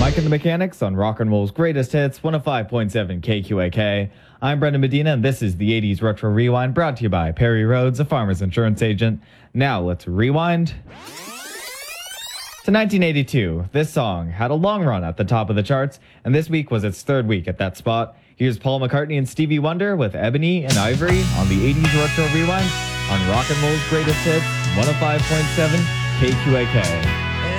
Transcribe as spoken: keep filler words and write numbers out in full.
Mike and the Mechanics on Rock and Roll's Greatest Hits, one oh five point seven K Q A K. I'm Brendan Medina, and this is the eighties Retro Rewind, brought to you by Perry Rhodes, a farmer's insurance agent. Now let's rewind to nineteen eighty-two. This song had a long run at the top of the charts, and this week was its third week at that spot. Here's Paul McCartney and Stevie Wonder with Ebony and Ivory on the eighties Retro Rewind on Rock and Roll's Greatest Hits, one oh five point seven K Q A K.